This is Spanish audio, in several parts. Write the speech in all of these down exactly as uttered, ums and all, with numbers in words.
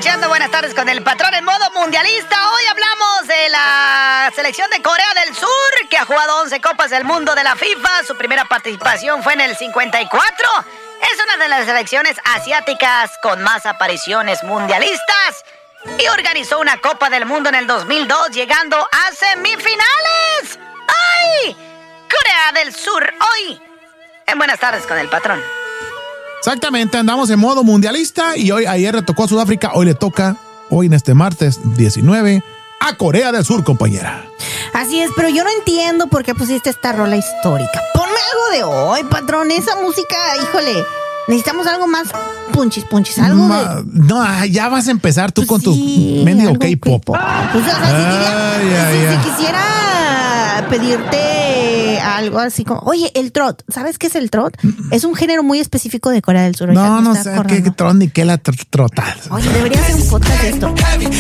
escuchando Buenas Tardes con el Patrón en modo mundialista. Hoy hablamos de la selección de Corea del Sur, que ha jugado once Copas del Mundo de la FIFA. Su primera participación fue en el cincuenta y cuatro. Es una de las selecciones asiáticas con más apariciones mundialistas y organizó una Copa del Mundo en el dos mil dos, llegando a semifinales. ¡Ay! Corea del Sur, hoy en Buenas Tardes con el Patrón. Exactamente, andamos en modo mundialista y hoy, ayer le tocó a Sudáfrica, hoy le toca, hoy en este martes diecinueve, a Corea del Sur, compañera. Así es, pero yo no entiendo por qué pusiste esta rola histórica. Ponme algo de hoy, patrón, esa música, híjole, necesitamos algo más punchis, punchis, algo Ma, de... No, ya vas a empezar tú con sí, tu mendigo K-pop. Pues, o sea, si, quería, ay, ay, si, ay. si quisiera pedirte algo así como, oye, el trot, ¿sabes qué es el trot? Es un género muy específico de Corea del Sur. No, no sé qué tron ni qué la tr- trotar. Oye, debería hacer un podcast de esto.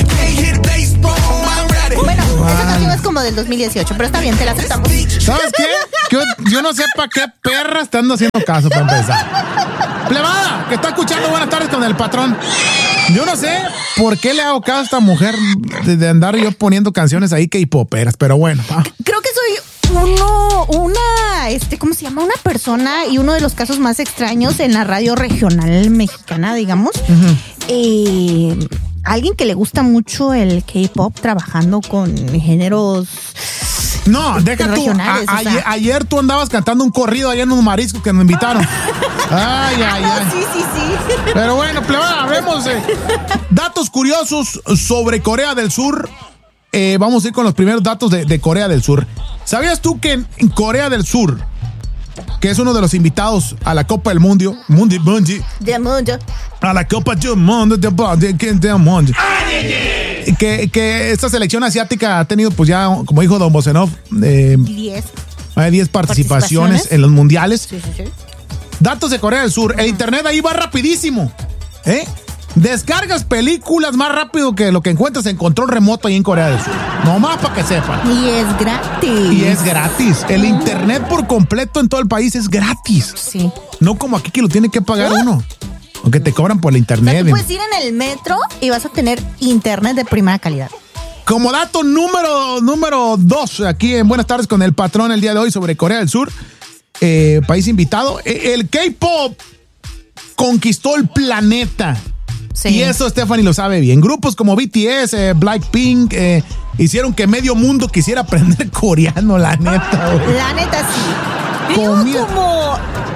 Bueno, esa canción es como del dos mil dieciocho, pero está bien, te la aceptamos. ¿Sabes qué? Yo, yo no sé para qué perra te ando haciendo caso para empezar. Plebada, que está escuchando Buenas Tardes con el Patrón. Yo no sé por qué le hago caso a esta mujer de, de andar yo poniendo canciones ahí K-poperas, pero bueno. Ah. Creo que soy uno, una, este, ¿cómo se llama? Una persona y uno de los casos más extraños en la radio regional mexicana, digamos. Uh-huh. Eh, alguien que le gusta mucho el K-pop trabajando con géneros... No, deja tú. A, o sea. ayer, ayer tú andabas cantando un corrido allá en unos mariscos que nos invitaron. Ay, ay, ah, ay. No, sí, sí, sí. Pero bueno, plebada, hablemos de datos curiosos sobre Corea del Sur. Eh, vamos a ir con los primeros datos de, de Corea del Sur. ¿Sabías tú que en, en Corea del Sur, que es uno de los invitados a la Copa del Mundo, Mundi, Mundi, de mundo. a la Copa del Mundo, de, de, de, de Mundo, que, que esta selección asiática ha tenido, pues ya, como dijo Don Bosenov, eh, diez. Hay diez participaciones, participaciones en los mundiales. Sí, sí, sí. Datos de Corea del Sur. El internet ahí va rapidísimo. ¿Eh? Descargas películas más rápido que lo que encuentras en control remoto ahí en Corea del Sur. Nomás para que sepan. Y es gratis. Y es gratis. El internet por completo en todo el país es gratis. Sí. No como aquí que lo tiene que pagar uno. Aunque te cobran por el internet. O sea, tú puedes ir en el metro y vas a tener internet de primera calidad. Como dato número número dos, aquí en Buenas Tardes con el Patrón el día de hoy sobre Corea del Sur, eh, país invitado, el K-pop conquistó el planeta. Sí. Y eso Stephanie lo sabe bien. Grupos como B T S, eh, Blackpink, eh, hicieron que medio mundo quisiera aprender coreano, la neta. Wey. La neta sí. Llevo Comida. como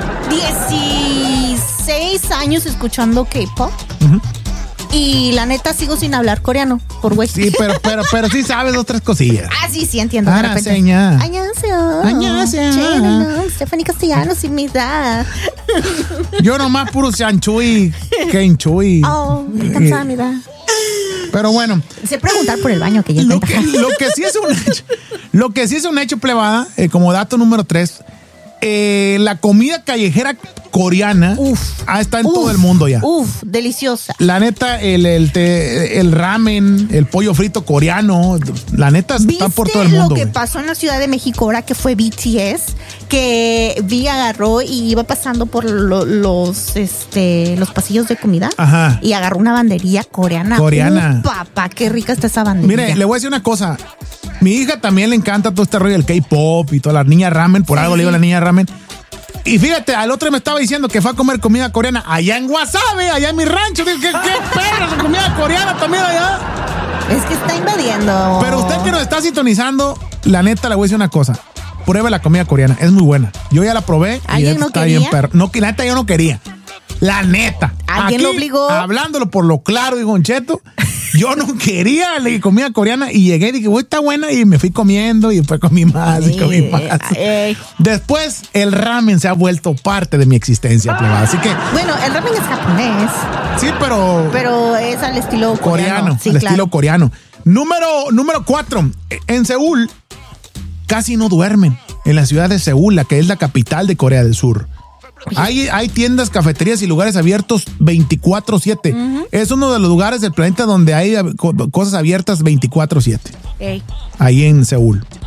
dieciséis años escuchando K-pop. Uh-huh. Y la neta sigo sin hablar coreano, por güey. Sí, pero, pero, pero sí sabes dos, tres cosillas. Ah, sí, sí, entiendo. Ahora seña. Añaseo. Añaseo. Stephanie Castellanos sin mi edad. Yo nomás puro Shanchui, Kenchui. Oh, me cansaba mi edad. Pero bueno. Sé preguntar por el baño que ya lo que, lo que sí es un hecho, lo que sí es un hecho, plebada, eh, como dato número tres, eh, la comida callejera coreana uf, ah, está en uf, todo el mundo ya. Uf, deliciosa. La neta, el, el, te, el ramen, el pollo frito coreano, la neta está por todo el mundo. ¿Viste lo que wey. pasó en la Ciudad de México ahora que fue B T S? Que vi agarró y iba pasando por lo, los este los pasillos de comida. Ajá. Y agarró una banderilla coreana. Coreana. Uf, papá, qué rica está esa banderilla. Mire, le voy a decir una cosa. Mi hija también le encanta todo este rollo del K-pop y toda la niña ramen. Por sí, algo sí. le digo a la niña ramen. Y fíjate, al otro me estaba diciendo que fue a comer comida coreana allá en Guasave, allá en mi rancho. Digo, ¿qué, qué perros? Comida coreana también allá. Es que está invadiendo. Pero usted que nos está sintonizando, la neta, le voy a decir una cosa. Pruebe la comida coreana, es muy buena. Yo ya la probé. ¿Alguien y no está quería? Bien perro. No, la neta yo no quería. La neta. ¿Alguien Aquí, lo obligó? Hablándolo por lo claro, digo, Cheto, yo no quería la comida coreana y llegué y dije, uy, está buena, y me fui comiendo y después comí más y comí más. Ay. Después el ramen se ha vuelto parte de mi existencia, plebada. Así que... Bueno, el ramen es japonés. Sí, pero... Pero es al estilo coreano. Coreano, sí, al claro. estilo coreano. Número, número cuatro. En Seúl casi no duermen. En la ciudad de Seúl, la que es la capital de Corea del Sur. Hay, hay tiendas, cafeterías y lugares abiertos veinticuatro siete. Uh-huh. Es uno de los lugares del planeta donde hay cosas abiertas veinticuatro siete. Hey. Ahí en Seúl.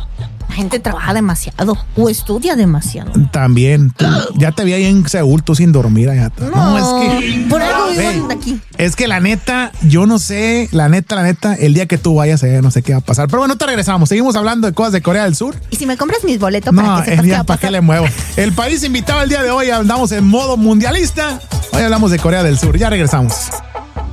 La gente trabaja demasiado o estudia demasiado. También. Tú, ya te vi ahí en Seúl, tú sin dormir allá atrás. No, No, es que... por algo vivo Hey, aquí. es que la neta, yo no sé, la neta, la neta, el día que tú vayas allá no sé qué va a pasar. Pero bueno, te regresamos. Seguimos hablando de cosas de Corea del Sur. Y si me compras mis boletos No, para que es sepas qué va ya a para qué pasar. le muevo. El país invitado el día de hoy, andamos en modo mundialista. Hoy hablamos de Corea del Sur. Ya regresamos.